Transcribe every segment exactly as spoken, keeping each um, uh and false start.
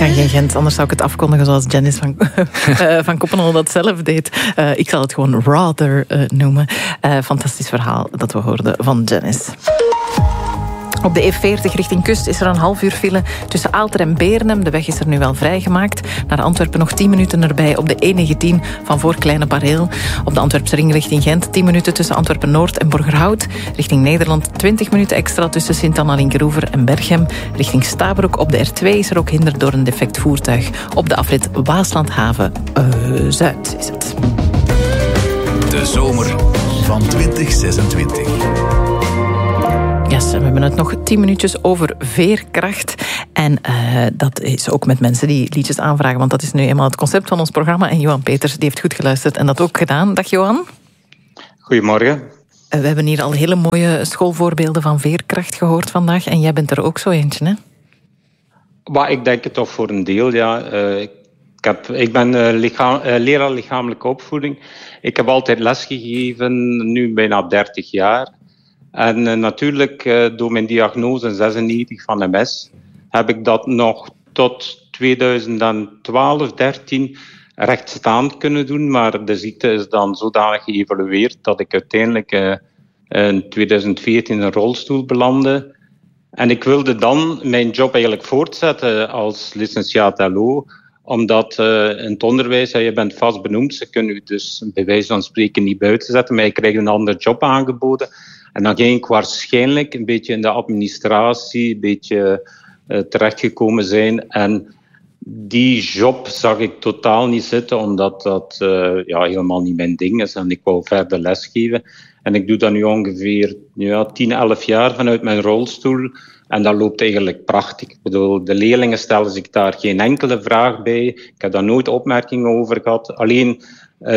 kan geen Gent, anders zou ik het afkondigen zoals Janice van, uh, van Koppenolle dat zelf deed. Uh, ik zal het gewoon Rather uh, noemen. Uh, fantastisch verhaal dat we hoorden van Janice. Op de E veertig richting kust is er een half uur file tussen Aalter en Beernem. De weg is er nu wel vrijgemaakt. Naar Antwerpen nog tien minuten erbij op de E negentien van voor Kleine Bareel. Op de Antwerpse ring richting Gent tien minuten tussen Antwerpen-Noord en Borgerhout. Richting Nederland twintig minuten extra tussen Sint-Anna-Linkeroever en Berchem. Richting Stabroek op de R twee is er ook hinder door een defect voertuig. Op de afrit Waaslandhaven-Zuid uh, is het. De zomer van twintig zesentwintig. Yes, we hebben het nog tien minuutjes over veerkracht. En uh, dat is ook met mensen die liedjes aanvragen. Want dat is nu eenmaal het concept van ons programma. En Johan Peters die heeft goed geluisterd en dat ook gedaan. Dag Johan. Goedemorgen. Uh, we hebben hier al hele mooie schoolvoorbeelden van veerkracht gehoord vandaag. En jij bent er ook zo eentje, hè? Maar ik denk het toch voor een deel, ja. Uh, ik, heb, ik ben uh, lichaam, uh, leraar lichamelijke opvoeding. Ik heb altijd lesgegeven, nu bijna dertig jaar. En uh, natuurlijk, uh, door mijn diagnose in zesennegentig van M S, heb ik dat nog tot twintig twaalf, dertien rechtstaand kunnen doen. Maar de ziekte is dan zodanig geëvolueerd dat ik uiteindelijk uh, in twintig veertien in een rolstoel belandde. En ik wilde dan mijn job eigenlijk voortzetten als licentiaat L O, omdat uh, in het onderwijs, ja, je bent vast benoemd, ze kunnen u dus bij wijze van spreken niet buiten zetten, maar je krijgt een andere job aangeboden. En dan ging ik waarschijnlijk een beetje in de administratie, een beetje uh, terechtgekomen zijn. En die job zag ik totaal niet zitten, omdat dat uh, ja, helemaal niet mijn ding is. En ik wou verder lesgeven. En ik doe dat nu ongeveer ja, tien, elf jaar vanuit mijn rolstoel. En dat loopt eigenlijk prachtig. Ik bedoel, de leerlingen stellen zich daar geen enkele vraag bij. Ik heb daar nooit opmerkingen over gehad. Alleen... Uh,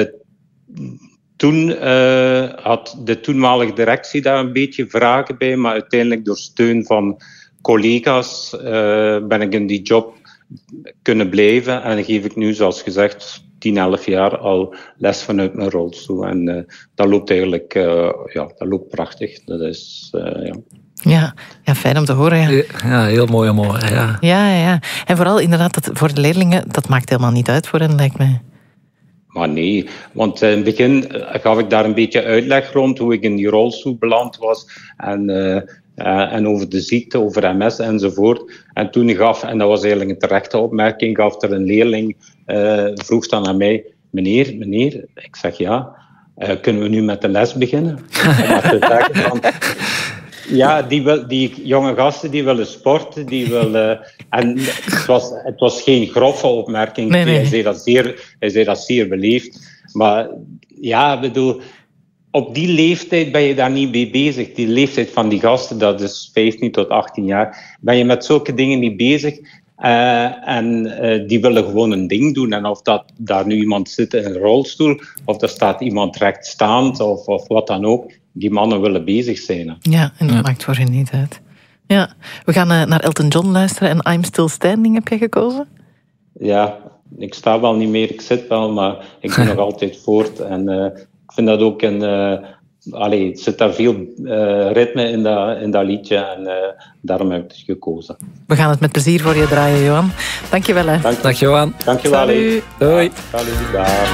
Toen uh, had de toenmalige directie daar een beetje vragen bij, maar uiteindelijk door steun van collega's uh, ben ik in die job kunnen blijven. En geef ik nu, zoals gezegd, tien, elf jaar al les vanuit mijn rolstoel. En uh, dat loopt eigenlijk uh, ja, dat loopt prachtig. Dat is, uh, ja. Ja, ja, fijn om te horen. Ja, ja heel mooi om horen. Ja. Ja, ja. En vooral inderdaad, dat voor de leerlingen, dat maakt helemaal niet uit voor hen, lijkt mij. Maar nee, want in het begin gaf ik daar een beetje uitleg rond hoe ik in die rolstoel beland was en, uh, uh, en over de ziekte, over M S enzovoort. En toen gaf, en dat was eigenlijk een terechte opmerking, gaf er een leerling, uh, vroeg dan aan mij, meneer, meneer, ik zeg ja, uh, kunnen we nu met de les beginnen? van, ja, die, wil, die jonge gasten die willen sporten, die willen... En het was, het was geen grove opmerking. Nee, nee. Hij zei dat zeer, hij zei dat zeer beleefd. Maar ja, ik bedoel, op die leeftijd ben je daar niet mee bezig. Die leeftijd van die gasten, dat is vijftien tot achttien jaar. Ben je met zulke dingen niet bezig. Uh, en uh, die willen gewoon een ding doen. En of dat daar nu iemand zit in een rolstoel, of er staat iemand rechtstaand, of, of wat dan ook. Die mannen willen bezig zijn. Hè. Ja, en dat ja. maakt voor hen niet uit. Ja, we gaan uh, naar Elton John luisteren en I'm Still Standing heb je gekozen? Ja, ik sta wel niet meer, ik zit wel, maar ik doe nog altijd voort. En uh, ik vind dat ook een... Uh, allee, er zit daar veel uh, ritme in dat, in dat liedje en uh, daarom heb ik het gekozen. We gaan het met plezier voor je draaien, Johan. Dank je wel. Hè. Dank, Dag Johan. Dank je wel. Salut. Doei. Salut. Dag.